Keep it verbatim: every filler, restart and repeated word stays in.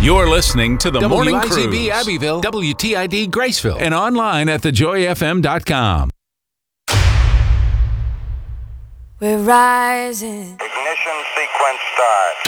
You're listening to the Morning Cruise. W I Z B Abbeville, W T I D Graceville, And online at the joy f m dot com. We're rising. Ignition sequence start.